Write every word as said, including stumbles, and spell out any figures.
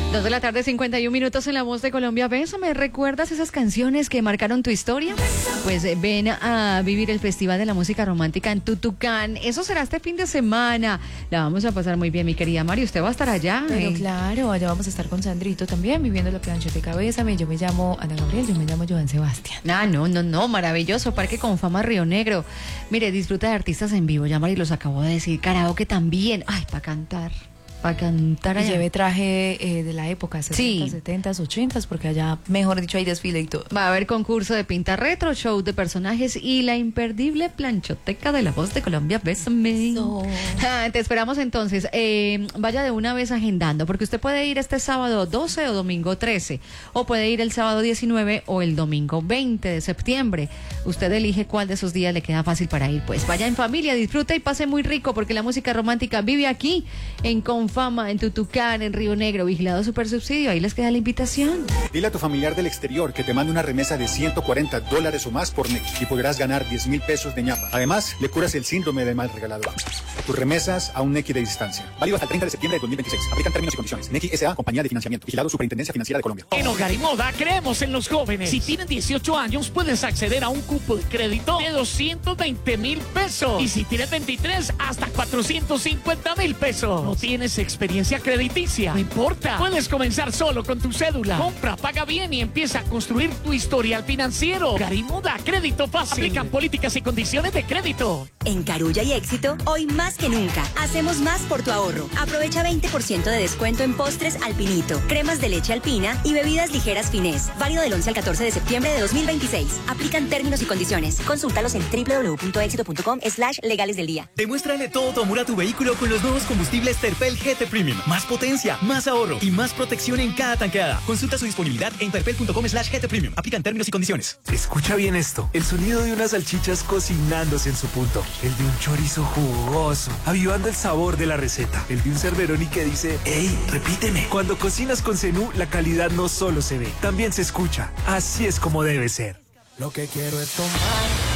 Dos de la tarde, cincuenta y un minutos en La Voz de Colombia. Bésame, ¿recuerdas esas canciones que marcaron tu historia? Pues eh, ven a vivir el Festival de la Música Romántica en Tutucán. Eso será este fin de semana. La vamos a pasar muy bien, mi querida Mari. ¿Usted va a estar allá? Pero eh? claro, allá vamos a estar con Sandrito también, viviendo la plancheta Bésame. Yo me llamo Ana Gabriel, yo me llamo Joan Sebastián. Ah, no, no, no, maravilloso. Parque con Fama Río Negro. Mire, disfruta de artistas en vivo. Ya Mari los acabó de decir. Karaoke también. Ay, para cantar. Para cantar Y allá. lleve traje eh, de la época, sesenta, Sí. setenta, ochenta, porque allá, mejor dicho, hay desfile y todo. Va a haber concurso de pinta retro, show de personajes y la imperdible planchoteca de La Voz de Colombia. Bésame. So. Ah, te esperamos entonces. Eh, vaya de una vez agendando, porque usted puede ir este sábado doce o domingo trece, o puede ir el sábado diecinueve o el domingo veinte de septiembre. Usted elige cuál de esos días le queda fácil para ir. Pues vaya en familia, disfruta y pase muy rico, porque la música romántica vive aquí en Confama, en Tutucán, en Río Negro, vigilado super subsidio. Ahí les queda la invitación. Dile a tu familiar del exterior que te mande una remesa de ciento cuarenta dólares o más por Nequi y podrás ganar diez mil pesos de ñapa. Además, le curas el síndrome del mal regalador. Tus remesas a un Nequi de distancia. Válido hasta el treinta de septiembre de dos mil veintiséis. Aplican términos y condiciones. Nequi S A, compañía de financiamiento. Vigilado Superintendencia Financiera de Colombia. En Hogar y Moda creemos en los jóvenes. Si tienen dieciocho años, puedes acceder a un cupo de crédito de doscientos veinte mil pesos. Y si tienes veintitrés, hasta cuatrocientos cincuenta mil pesos. ¿No tienes experiencia crediticia? No importa. Puedes comenzar solo con tu cédula. Compra, paga bien y empieza a construir tu historial financiero. Hogar y Moda, crédito fácil. Aplican políticas y condiciones de crédito. En Carulla y Éxito, hoy más que nunca, hacemos más por tu ahorro. Aprovecha veinte por ciento de descuento en postres Alpinito, cremas de leche alpina y bebidas ligeras Finés. Válido del once al catorce de septiembre de dos mil veintiséis. Aplican términos y condiciones. Consúltalos en doble u doble u doble u punto éxito punto com slash legales del día. Demuéstrale todo tu amor a tu vehículo con los nuevos combustibles Terpel G T Premium. Más potencia, más ahorro y más protección en cada tanqueada. Consulta su disponibilidad en terpel punto com slash G T Premium. Aplican términos y condiciones. Escucha bien esto. El sonido de unas salchichas cocinándose en su punto. El de un chorizo jugoso, avivando el sabor de la receta. El de un cerveroni que dice, ¡ey, repíteme! Cuando cocinas con Zenú, la calidad no solo se ve, también se escucha. Así es como debe ser. Lo que quiero es tomar